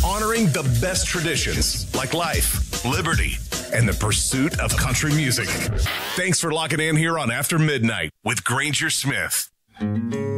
honoring the best traditions like life, liberty, and the pursuit of country music. Thanks for locking in here on After Midnight with Granger Smith.